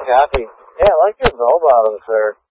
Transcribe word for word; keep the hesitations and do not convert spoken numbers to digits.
Copy. Yeah, I like your bell bottoms there.